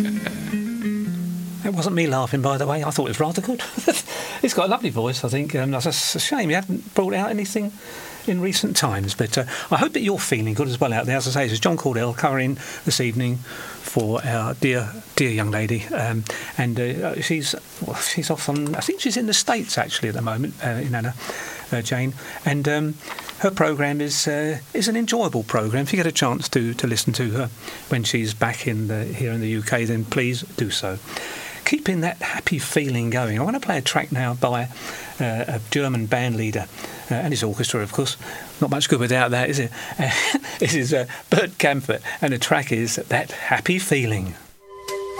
That wasn't me laughing, by the way. I thought it was rather good. He's got a lovely voice, I think. It's a shame he hadn't brought out anything in recent times. But I hope that you're feeling good as well out there. As I say, this is John Cordell covering this evening for our dear young lady. She's off on, I think she's in the States, actually, at the moment, in Anna, Jane. And her programme is an enjoyable programme. If you get a chance to listen to her when she's back here in the UK, then please do so. Keeping that happy feeling going, I want to play a track now by a German band leader and his orchestra, of course. Not much good without that, is it? This is Bert Kaempfert, and the track is That Happy Feeling.